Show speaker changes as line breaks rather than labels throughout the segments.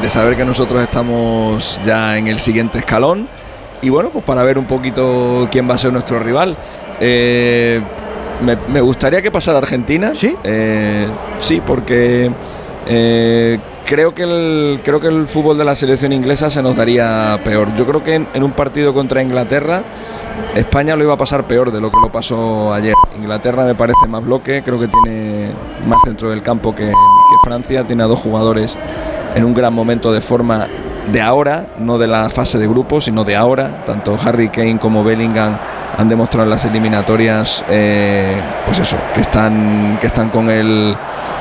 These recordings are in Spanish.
saber que nosotros estamos ya en el siguiente escalón y bueno, pues para ver un poquito quién va a ser nuestro rival. Me gustaría que pasara Argentina.
¿Sí?
Sí, porque creo que el fútbol de la selección inglesa se nos daría peor. Yo creo que en un partido contra Inglaterra España lo iba a pasar peor de lo que lo pasó ayer. Inglaterra me parece más bloque, creo que tiene más centro del campo que Francia, tiene a dos jugadores en un gran momento de forma de ahora, no de la fase de grupos, sino de ahora. Tanto Harry Kane como Bellingham han demostrado en las eliminatorias pues eso, que están con el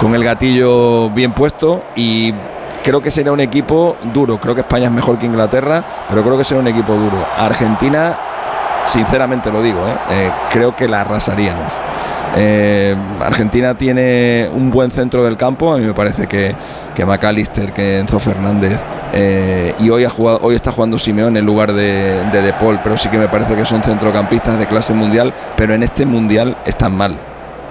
gatillo bien puesto, y creo que será un equipo duro. Creo que España es mejor que Inglaterra, pero creo que será un equipo duro. Argentina, sinceramente lo digo, creo que la arrasaríamos. Argentina tiene un buen centro del campo. A mí me parece que McAllister, que Enzo Fernández, y hoy está jugando Simeone en lugar de Paul, pero sí que me parece que son centrocampistas de clase mundial, pero en este mundial están mal.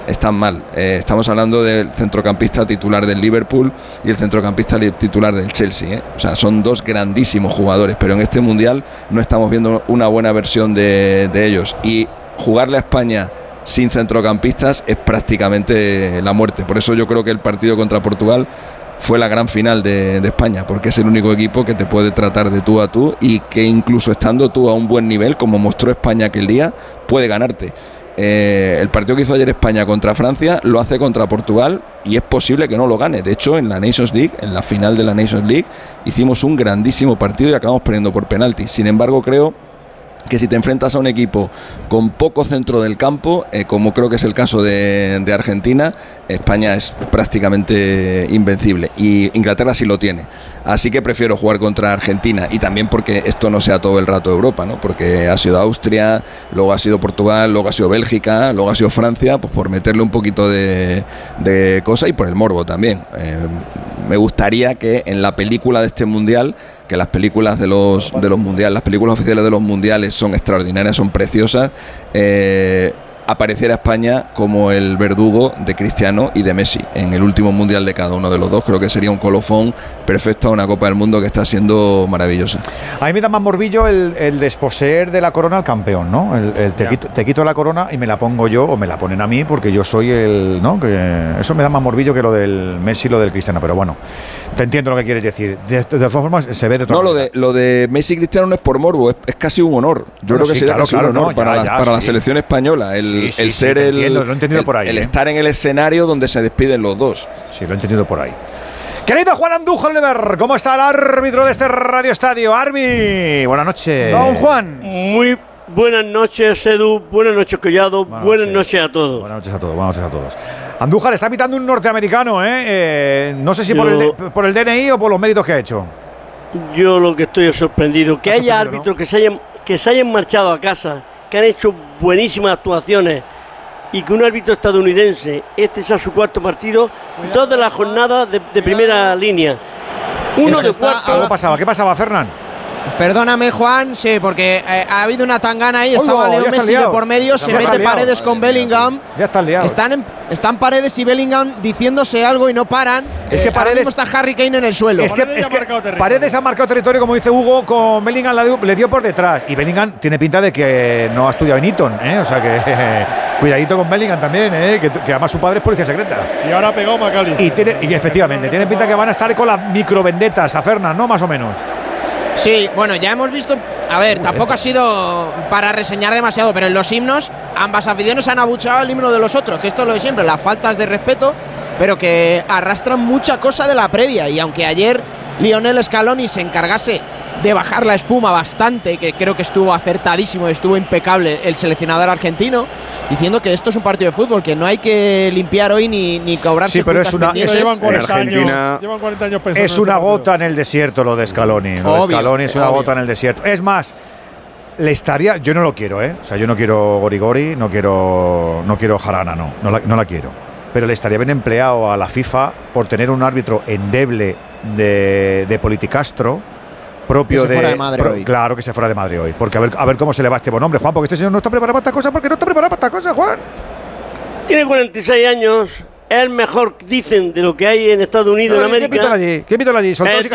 Estamos hablando del centrocampista titular del Liverpool y el centrocampista titular del Chelsea, O sea, son dos grandísimos jugadores, pero en este mundial no estamos viendo una buena versión de ellos, y jugarle a España sin centrocampistas es prácticamente la muerte. Por eso yo creo que el partido contra Portugal fue la gran final de España, porque es el único equipo que te puede tratar de tú a tú y que incluso estando tú a un buen nivel, como mostró España aquel día, puede ganarte. El partido que hizo ayer España contra Francia lo hace contra Portugal y es posible que no lo gane. De hecho, en la Nations League, en la final de la Nations League, hicimos un grandísimo partido y acabamos perdiendo por penaltis. Sin embargo, creo que si te enfrentas a un equipo con poco centro del campo, como creo que es el caso de Argentina, España es prácticamente invencible, y Inglaterra sí lo tiene. Así que prefiero jugar contra Argentina, y también porque esto no sea todo el rato Europa, ¿no? Porque ha sido Austria, luego ha sido Portugal, luego ha sido Bélgica, luego ha sido Francia, pues por meterle un poquito de cosa y por el morbo también. Me gustaría que en la película de este mundial, que las películas de los mundiales, las películas oficiales de los mundiales son extraordinarias, son preciosas, apareciera España como el verdugo de Cristiano y de Messi en el último mundial de cada uno de los dos. Creo que sería un colofón perfecto a una Copa del Mundo que está siendo maravillosa.
A mí me da más morbillo el desposeer de la corona al campeón, ¿no? Te quito la corona y me la pongo yo, o me la ponen a mí porque yo soy el, ¿no? Que eso me da más morbillo que lo del Messi y lo del Cristiano, pero bueno, te entiendo lo que quieres decir. De todas formas se ve de otra manera.
Lo de Messi y Cristiano no es por morbo, es casi un honor. Yo creo que sería casi un honor para la selección española lo he entendido por ahí, el estar en el escenario donde se despiden los dos.
Sí, lo he entendido por ahí. Querido Juan Andújar, ¿cómo está el árbitro de este Radio Estadio? Arbi, buenas noches.
Don Juan. Muy buenas noches, Edu. Buenas noches, Collado. Buenas noches a todos.
Buenas noches a todos. Andújar está pitando un norteamericano, no sé si por el DNI o por los méritos que ha hecho.
Yo lo que estoy sorprendido, que haya árbitros, ¿no?, que se hayan marchado a casa, que han hecho buenísimas actuaciones, y que un árbitro estadounidense, este sea su cuarto partido, todas las jornadas de primera línea. Uno de cuarto.
¿Qué pasaba, Fernán?
Perdóname, Juan, sí, porque ha habido una tangana ahí, estaba Leo Messi de por medio, se mete Paredes con Bellingham.
Ya están liados.
Están Paredes y Bellingham diciéndose algo y no paran.
Es que Paredes
está Harry Kane en el suelo.
Es que Paredes ha marcado territorio, como dice Hugo, con Bellingham le dio por detrás. Y Bellingham tiene pinta de que no ha estudiado en Eton, O sea que cuidadito con Bellingham también, que además su padre es policía secreta.
Y ahora ha pegado McAllister.
Y efectivamente, tiene pinta que van a estar con las microvendetas a Fernán, ¿no? Más o menos.
Sí, bueno, ya hemos visto. A ver, tampoco ha sido para reseñar demasiado, pero en los himnos ambas aficiones han abucheado el himno de los otros, que esto es lo de siempre, las faltas de respeto, pero que arrastran mucha cosa de la previa. Y aunque ayer Lionel Scaloni se encargase de bajar la espuma bastante, que creo que estuvo acertadísimo, estuvo impecable el seleccionador argentino, diciendo que esto es un partido de fútbol, que no hay que limpiar hoy ni cobrarse.
Sí, pero
llevan 40 años pensando.
Es una gota en el desierto lo de Scaloni. Lo de Scaloni es una gota en el desierto. Es más, le estaría. Yo no lo quiero, O sea, yo no quiero Gorigori, no quiero jarana, no la quiero. Pero le estaría bien empleado a la FIFA por tener un árbitro endeble de politicastro propio que se fuera de Madrid hoy. Claro, que se fuera de Madrid hoy. Porque a ver cómo se le va este buen hombre, Juan, porque este señor no está preparado para esta cosa, porque no está preparado para esta cosa, Juan.
Tiene 46 años, es el mejor, dicen, de lo que hay en Estados Unidos, en América.
¿Qué pitan allí?
Tiene